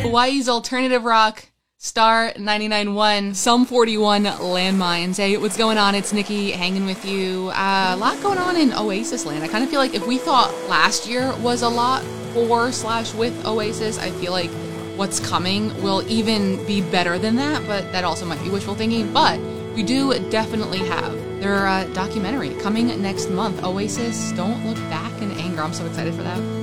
Hawaii's alternative rock, Star 99.1, Sum 41 Landmines. Hey, what's going on? It's Nikki hanging with you. A lot going on in Oasis land. I kind of feel like if we thought last year was a lot for/with Oasis, I feel like what's coming will even be better than that, but that also might be wishful thinking. But we do definitely have their documentary coming next month. Oasis, Don't Look Back in Anger. I'm so excited for that.